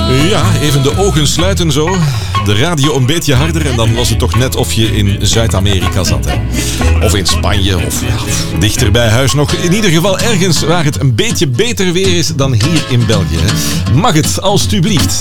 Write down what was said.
Ja, even de ogen sluiten zo. De radio een beetje harder en dan was het toch net of je in Zuid-Amerika zat. Hè? Of in Spanje, of dichter bij huis nog. In ieder geval ergens waar het een beetje beter weer is dan hier in België. Hè? Mag het, alstublieft.